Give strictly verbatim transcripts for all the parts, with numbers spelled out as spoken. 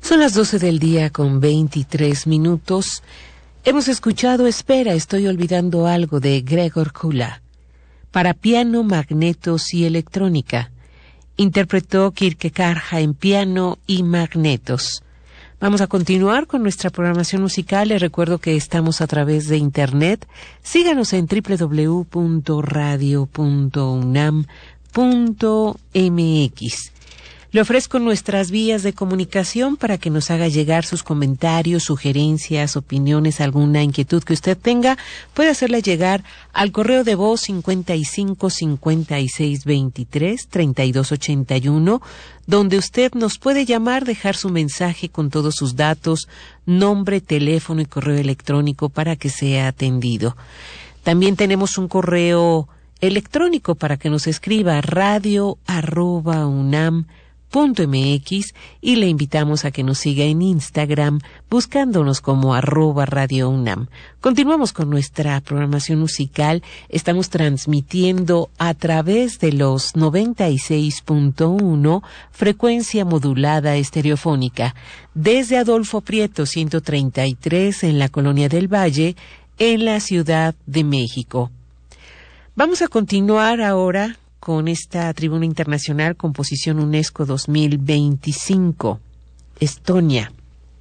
Son las doce del día con veintitrés minutos. Hemos escuchado Espera, estoy olvidando algo de Gregor Kula. Para piano, magnetos y electrónica. Interpretó Kierkegaard en piano y magnetos. Vamos a continuar con nuestra programación musical. Les recuerdo que estamos a través de internet. Síganos en doble u doble u doble u punto radio punto unam punto m x. Le ofrezco nuestras vías de comunicación para que nos haga llegar sus comentarios, sugerencias, opiniones, alguna inquietud que usted tenga. Puede hacerla llegar al correo de voz cincuenta y cinco cincuenta y seis veintitrés treinta y dos ochenta y uno, donde usted nos puede llamar, dejar su mensaje con todos sus datos, nombre, teléfono y correo electrónico para que sea atendido. También tenemos un correo electrónico para que nos escriba radio arroba unam punto mx y le invitamos a que nos siga en Instagram buscándonos como arroba Radio UNAM. Continuamos con nuestra programación musical. Estamos transmitiendo a través de los noventa y seis punto uno frecuencia modulada estereofónica desde Adolfo Prieto ciento treinta y tres en la Colonia del Valle en la Ciudad de México. Vamos a continuar ahora con esta tribuna internacional, composición UNESCO dos mil veinticinco, Estonia.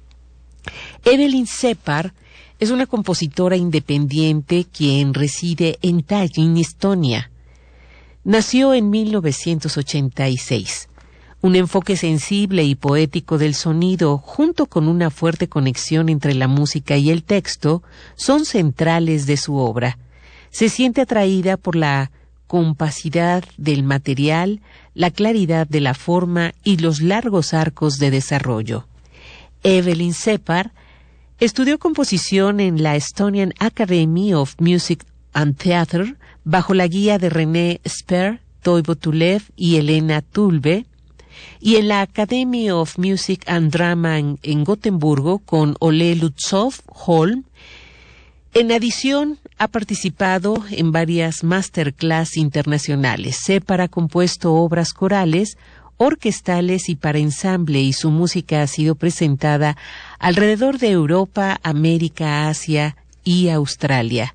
Evelyn Separ es una compositora independiente quien reside en Tallinn, Estonia. Nació en mil novecientos ochenta y seis. Un enfoque sensible y poético del sonido, junto con una fuerte conexión entre la música y el texto, son centrales de su obra. Se siente atraída por la compacidad del material, la claridad de la forma y los largos arcos de desarrollo. Evelyn Separ estudió composición en la Estonian Academy of Music and Theatre bajo la guía de René Sper, Toivo Tulev y Elena Tulve, y en la Academy of Music and Drama en, en Gotemburgo con Ole Lutzov Holm. En adición, ha participado en varias masterclass internacionales. Separ ha compuesto obras corales, orquestales y para ensamble, y su música ha sido presentada alrededor de Europa, América, Asia y Australia.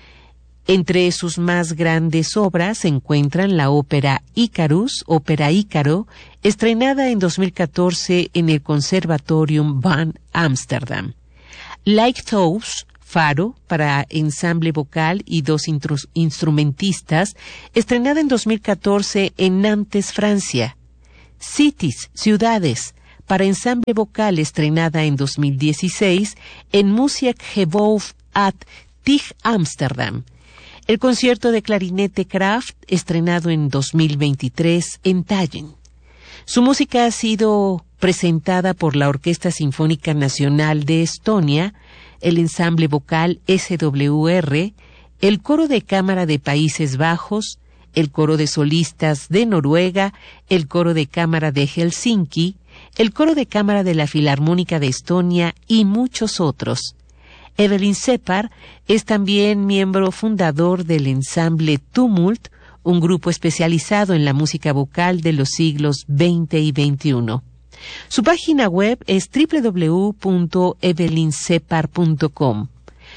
Entre sus más grandes obras se encuentran la ópera Icarus, ópera Ícaro, estrenada en dos mil catorce en el Conservatorium van Amsterdam. Like Those, Faro, para ensamble vocal y dos intru- instrumentistas, estrenada en dos mil catorce en Nantes, Francia. Cities, Ciudades, para ensamble vocal, estrenada en dos mil dieciséis en Musikgebouw at Tig Amsterdam. El concierto de clarinete Kraft, estrenado en dos mil veintitrés en Tallinn. Su música ha sido presentada por la Orquesta Sinfónica Nacional de Estonia, el ensamble vocal S W R, el coro de cámara de Países Bajos, el coro de solistas de Noruega, el coro de cámara de Helsinki, el coro de cámara de la Filarmónica de Estonia y muchos otros. Evelyn Separ es también miembro fundador del ensamble Tumult, un grupo especializado en la música vocal de los siglos veinte y veintiuno. Su página web es doble u doble u doble u punto evelyn separ punto com.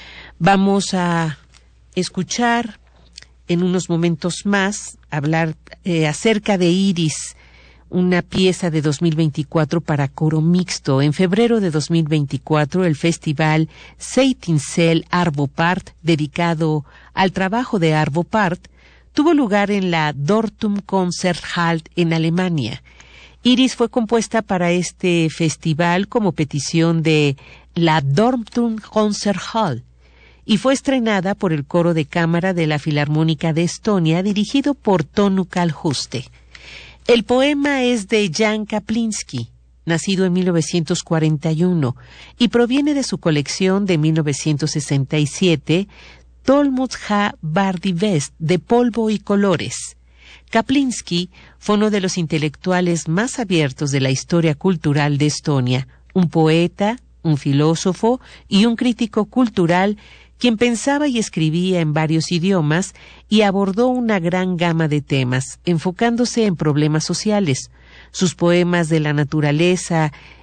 Vamos a escuchar en unos momentos más hablar eh, acerca de Iris, una pieza de dos mil veinticuatro para coro mixto. En febrero de dos mil veinticuatro, el festival Seitinsel Arvo Part, dedicado al trabajo de Arvo Part, tuvo lugar en la Dortum Konzerthalle en Alemania. Iris fue compuesta para este festival como petición de la Dortum Konzerthalle y fue estrenada por el coro de cámara de la Filarmónica de Estonia, dirigido por Tonu Kaljuste. El poema es de Jan Kaplinsky, nacido en mil novecientos cuarenta y uno, y proviene de su colección de mil novecientos sesenta y siete, Tolmud ha Bardivest, de polvo y colores. Kaplinsky fue uno de los intelectuales más abiertos de la historia cultural de Estonia, un poeta, un filósofo y un crítico cultural quien pensaba y escribía en varios idiomas y abordó una gran gama de temas, enfocándose en problemas sociales. Sus poemas de la naturaleza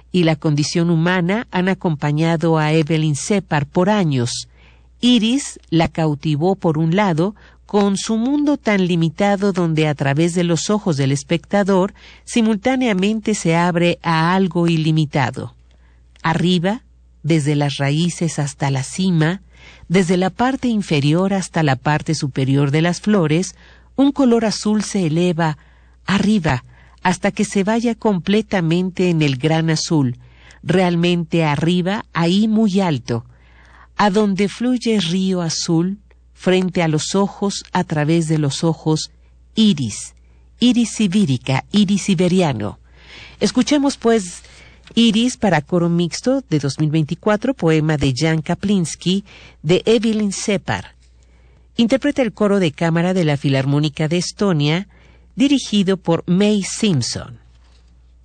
y la condición humana han acompañado a Evelyn Separ por años. Iris la cautivó por un lado, con su mundo tan limitado donde a través de los ojos del espectador simultáneamente se abre a algo ilimitado. Arriba, desde las raíces hasta la cima, desde la parte inferior hasta la parte superior de las flores, un color azul se eleva arriba hasta que se vaya completamente en el gran azul, realmente arriba, ahí muy alto, a donde fluye río azul, frente a los ojos, a través de los ojos, Iris, Iris sibírica, Iris siberiano. Escuchemos pues Iris para coro mixto de dos mil veinticuatro, poema de Jan Kaplinsky, de Evelyn Separ. Interpreta el coro de cámara de la Filarmónica de Estonia, dirigido por May Simpson.